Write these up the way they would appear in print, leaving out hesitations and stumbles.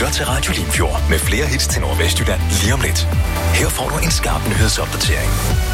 lytter til Radio Limfjord med flere hits til Nordvestjylland lige om lidt. Her får du en skarp nyhedsopdatering.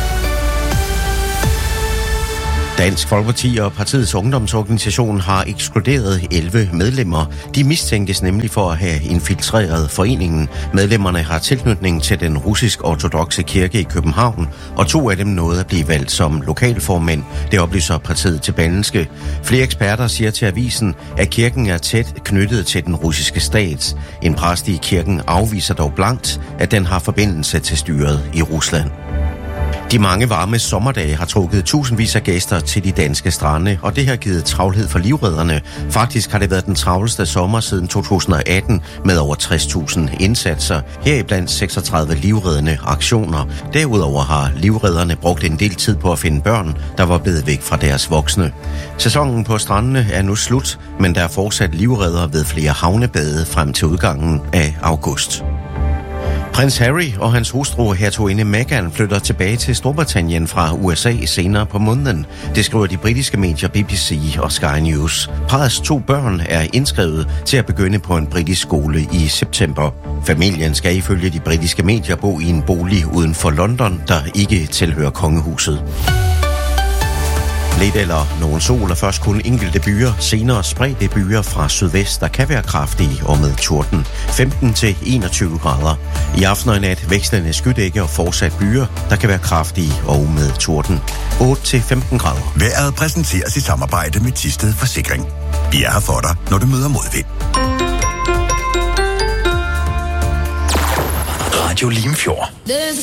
Dansk Folkeparti og partiets ungdomsorganisation har ekskluderet 11 medlemmer. De mistænkes nemlig for at have infiltreret foreningen. Medlemmerne har tilknytning til den russisk-ortodokse kirke i København, og 2 af dem nåede at blive valgt som lokalformænd. Det oplyser partiet til Berlingske. Flere eksperter siger til avisen, at kirken er tæt knyttet til den russiske stat. En præst i kirken afviser dog blankt, at den har forbindelse til styret i Rusland. De mange varme sommerdage har trukket tusindvis af gæster til de danske strande, og det har givet travlhed for livredderne. Faktisk har det været den travleste sommer siden 2018 med over 60.000 indsatser, heriblandt 36 livreddende aktioner. Derudover har livredderne brugt en del tid på at finde børn, der var blevet væk fra deres voksne. Sæsonen på strandene er nu slut, men der er fortsat livredder ved flere havnebade frem til udgangen af august. Prins Harry og hans hustru, hertuginde Meghan, flytter tilbage til Storbritannien fra USA senere på måneden. Det skriver de britiske medier BBC og Sky News. Parrets 2 børn er indskrevet til at begynde på en britisk skole i september. Familien skal ifølge de britiske medier bo i en bolig uden for London, der ikke tilhører kongehuset. Lidt eller nogen sol, og først kun enkelte byer, senere spredte byer fra sydvest, der kan være kraftige og med torden. 15-21 grader. I aften og i nat vekslende skydække og fortsat byer, der kan være kraftige og med torden. 8-15 grader. Vejret præsenteres i samarbejde med Thisted Forsikring. Vi er her for dig, når du møder modvind. Radio Limfjord.